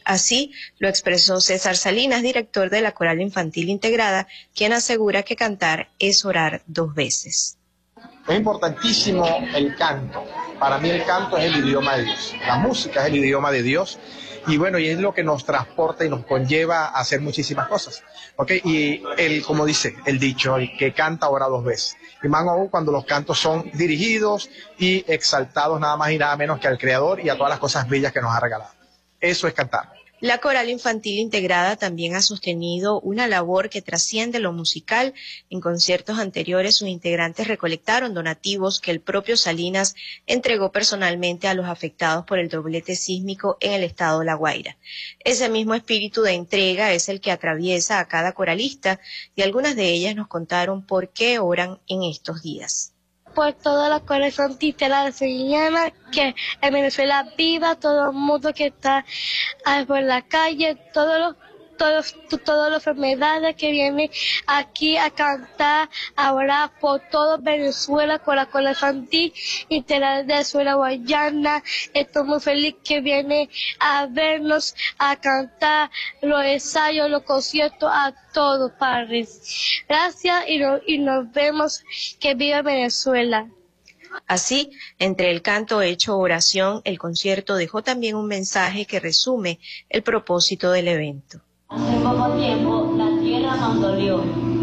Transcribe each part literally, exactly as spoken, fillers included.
Así lo expresó César Salinas, director de la Coral Infantil Integrada, quien asegura que cantar es orar dos veces. Es importantísimo el canto. Para mí el canto es el idioma de Dios. La música es el idioma de Dios. Y bueno, y es lo que nos transporta y nos conlleva a hacer muchísimas cosas. ¿Okay? Y el, como dice el dicho, el que canta ora dos veces. Y más aún cuando los cantos son dirigidos y exaltados nada más y nada menos que al Creador y a todas las cosas bellas que nos ha regalado. Eso es cantar. La Coral Infantil Integrada también ha sostenido una labor que trasciende lo musical. En conciertos anteriores, sus integrantes recolectaron donativos que el propio Salinas entregó personalmente a los afectados por el doblete sísmico en el estado de La Guaira. Ese mismo espíritu de entrega es el que atraviesa a cada coralista, y algunas de ellas nos contaron por qué oran en estos días. Por toda la corazón titela se llama, que en Venezuela viva todo el mundo que está por la calle, todos los todos todas las enfermedades que vienen aquí a cantar, a orar por todo Venezuela con la corazón integral de Venezuela Guayana. Estoy muy feliz que viene a vernos, a cantar los ensayos, los conciertos, a todos, padres. Gracias y, no, y nos vemos. Que viva Venezuela. Así, entre el canto hecho oración, el concierto dejó también un mensaje que resume el propósito del evento. Hace poco tiempo la tierra nos dolió,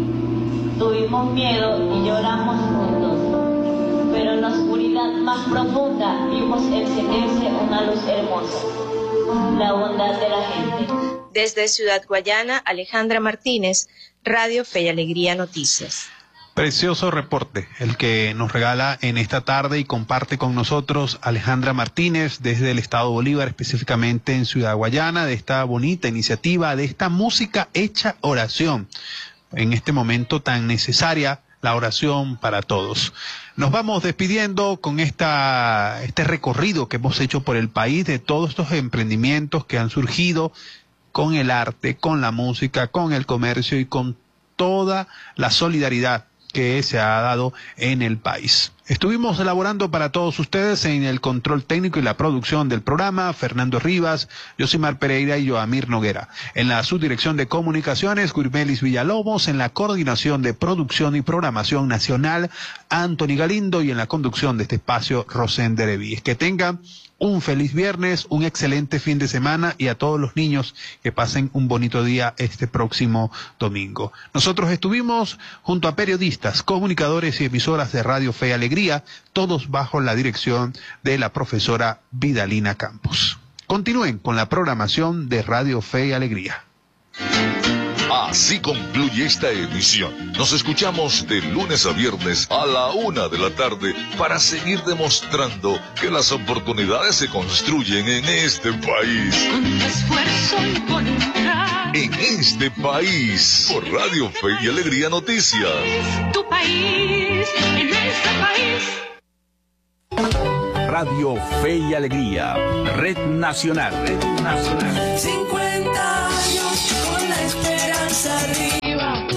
tuvimos miedo y lloramos juntos, pero en la oscuridad más profunda vimos encenderse una luz hermosa, la bondad de la gente. Desde Ciudad Guayana, Alejandra Martínez, Radio Fe y Alegría Noticias. Precioso reporte el que nos regala en esta tarde y comparte con nosotros Alejandra Martínez desde el estado Bolívar, específicamente en Ciudad Guayana, de esta bonita iniciativa, de esta música hecha oración, en este momento tan necesaria, la oración para todos. Nos vamos despidiendo con esta, este recorrido que hemos hecho por el país de todos estos emprendimientos que han surgido con el arte, con la música, con el comercio y con toda la solidaridad que se ha dado en el país. Estuvimos elaborando para todos ustedes en el control técnico y la producción del programa, Fernando Rivas, Yosimar Pereira y Joamir Noguera. En la subdirección de comunicaciones, Gurmelis Villalobos. En la coordinación de producción y programación nacional, Anthony Galindo. Y en la conducción de este espacio, Rosén Derevis. Que tengan un feliz viernes, un excelente fin de semana, y a todos los niños que pasen un bonito día este próximo domingo. Nosotros estuvimos junto a periodistas, comunicadores y emisoras de Radio Fe y Alegría, todos bajo la dirección de la profesora Vidalina Campos. Continúen con la programación de Radio Fe y Alegría. Así concluye esta emisión. Nos escuchamos de lunes a viernes a la una de la tarde para seguir demostrando que las oportunidades se construyen en este país. Con esfuerzo y voluntad. En este país, por Radio Fe y Alegría Noticias. Tu país, en este país. Radio Fe y Alegría, Red Nacional. Red Nacional. cincuenta años con la esperanza arriba.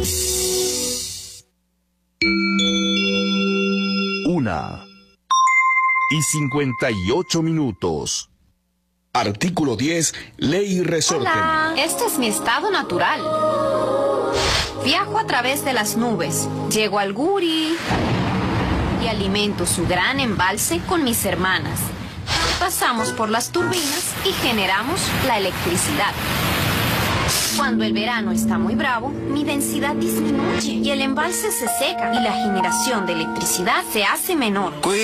Una y cincuenta y ocho minutos. Artículo diez, Ley Resorte. Hola, este es mi estado natural. Viajo a través de las nubes, llego al Guri y alimento su gran embalse con mis hermanas. Pasamos por las turbinas y generamos la electricidad. Cuando el verano está muy bravo, mi densidad disminuye y el embalse se seca y la generación de electricidad se hace menor.